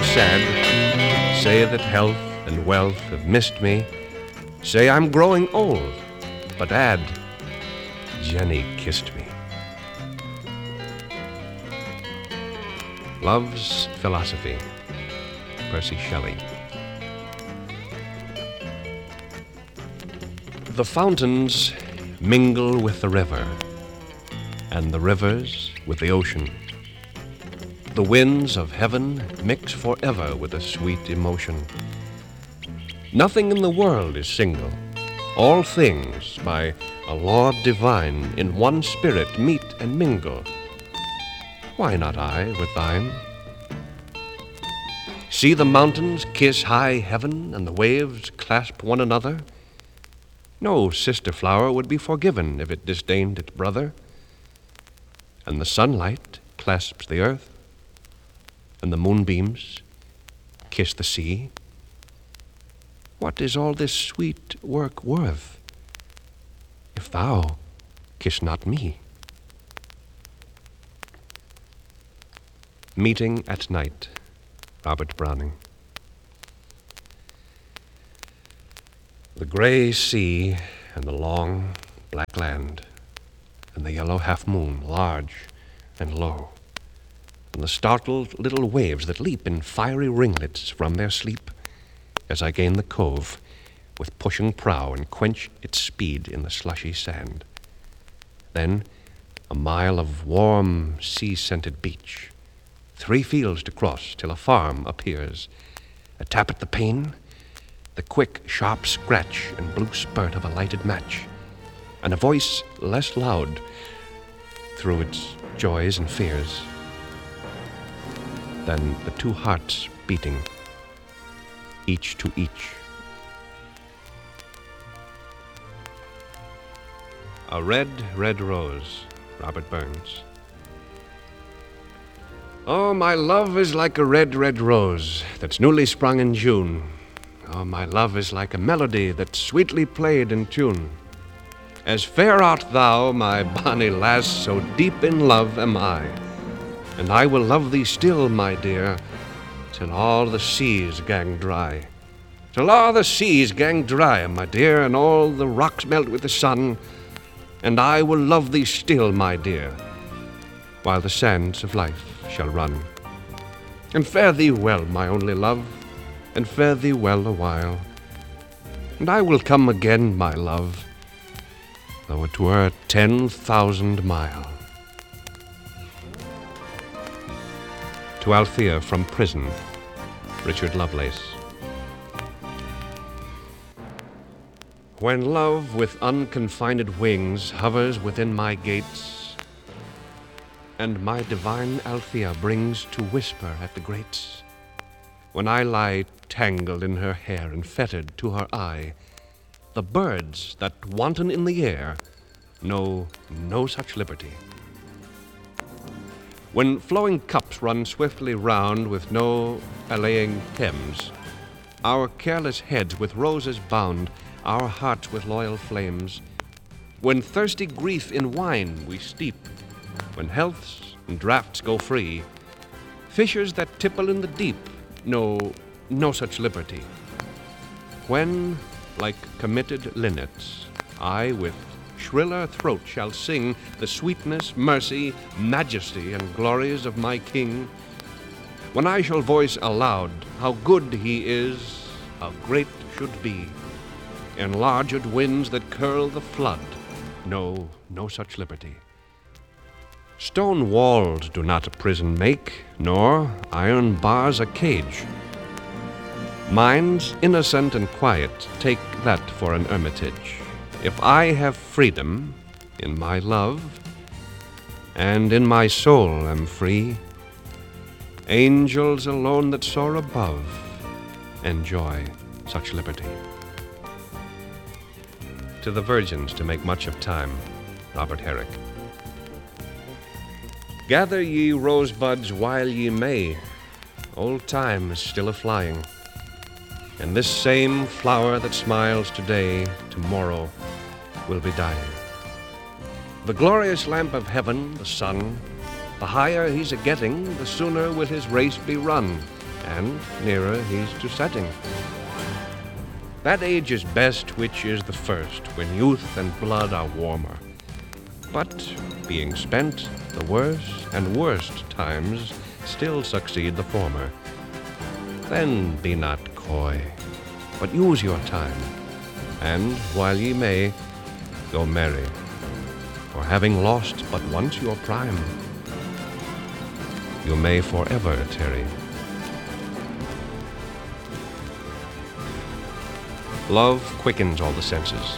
sad, say that health and wealth have missed me, say I'm growing old, but add, Jenny kissed me. Love's Philosophy, Percy Shelley. The fountains mingle with the river, and the rivers with the ocean. The winds of heaven mix forever with a sweet emotion. Nothing in the world is single. All things, by a law divine, in one spirit meet and mingle. Why not I with thine? See the mountains kiss high heaven, and the waves clasp one another. No sister flower would be forgiven if it disdained its brother. And the sunlight clasps the earth, and the moonbeams kiss the sea. What is all this sweet work worth, if thou kiss not me? Meeting at Night, Robert Browning. The gray sea and the long black land, and the yellow half-moon, large and low, and the startled little waves that leap in fiery ringlets from their sleep as I gain the cove with pushing prow and quench its speed in the slushy sand. Then a mile of warm sea-scented beach, 3 fields to cross till a farm appears, a tap at the pane, the quick, sharp scratch and blue spurt of a lighted match, and a voice less loud through its joys and fears than the 2 hearts beating, each to each. A Red, Red Rose, Robert Burns. Oh, my love is like a red, red rose that's newly sprung in June. Oh, my love is like a melody that's sweetly played in tune. As fair art thou, my bonny lass, so deep in love am I. And I will love thee still, my dear, till all the seas gang dry. Till all the seas gang dry, my dear, and all the rocks melt with the sun. And I will love thee still, my dear, while the sands of life shall run. And fare thee well, my only love, and fare thee well a while. And I will come again, my love, though it were 10,000 mile. To Althea from Prison, Richard Lovelace. When love with unconfined wings hovers within my gates, and my divine Althea brings to whisper at the grates, when I lie tangled in her hair and fettered to her eye, the birds that wanton in the air know no such liberty. When flowing cups run swiftly round with no allaying Thames, our careless heads with roses bound, our hearts with loyal flames, when thirsty grief in wine we steep, when healths and draughts go free, fishers that tipple in the deep know no such liberty. When, like committed linnets, I with shriller throat shall sing the sweetness, mercy, majesty, and glories of my King, when I shall voice aloud how good he is, how great should be, enlarged winds that curl the flood know no such liberty. Stone walls do not a prison make, nor iron bars a cage. Minds innocent and quiet take that for an hermitage. If I have freedom in my love, and in my soul am free, angels alone that soar above enjoy such liberty. To the virgins to make much of time, Robert Herrick. Gather ye rosebuds while ye may, old time is still a-flying, and this same flower that smiles today, tomorrow will be dying. The glorious lamp of heaven, the sun, the higher he's a-getting, the sooner will his race be run. and nearer he's to setting. That age is best which is the first, when youth and blood are warmer. But, being spent, the worse and worst times still succeed the former. Then be not coy, but use your time, and, while ye may, go merry, for having lost but once your prime, you may forever tarry. Love quickens all the senses.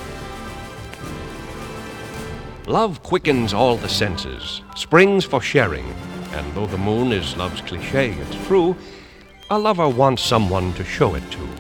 Love quickens all the senses, springs for sharing, and though the moon is love's cliché, it's true, a lover wants someone to show it to.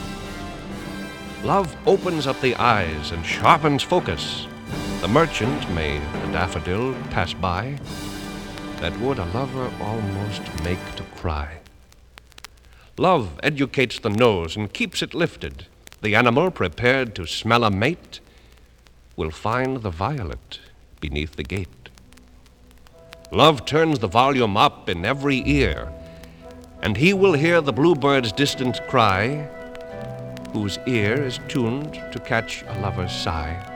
Love opens up the eyes and sharpens focus. The merchant may the daffodil pass by, that would a lover almost make to cry. Love educates the nose and keeps it lifted. The animal prepared to smell a mate will find the violet beneath the gate. Love turns the volume up in every ear, and he will hear the bluebird's distant cry, whose ear is tuned to catch a lover's sigh.